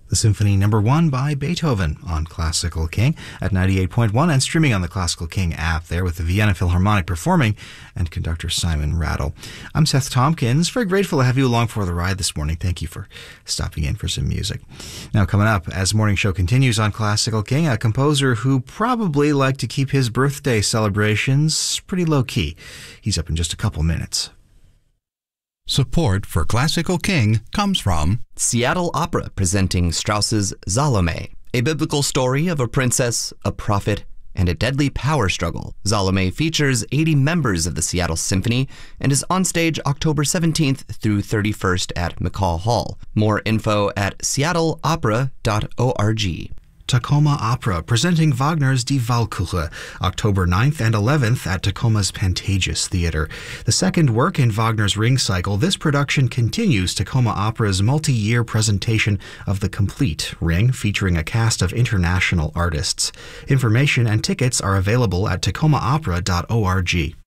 The Symphony No. 1 by Beethoven on Classical King at 98.1 and streaming on the Classical King app there with the Vienna Philharmonic performing and conductor Simon Rattle. I'm Seth Tompkins. Very grateful to have you along for the ride this morning. Thank you for stopping in for some music. Now coming up, as morning show continues on Classical King, a composer who probably liked to keep his birthday celebrations pretty low-key. He's up in just a couple minutes. Support for Classical King comes from Seattle Opera presenting Strauss's Salome, a biblical story of a princess, a prophet, and a deadly power struggle. Salome features 80 members of the Seattle Symphony and is on stage October 17th through 31st at McCall Hall. More info at seattleopera.org. Tacoma Opera presenting Wagner's Die Walküre, October 9th and 11th at Tacoma's Pantages Theater. The second work in Wagner's Ring Cycle, this production continues Tacoma Opera's multi-year presentation of the complete Ring, featuring a cast of international artists. Information and tickets are available at tacomaopera.org.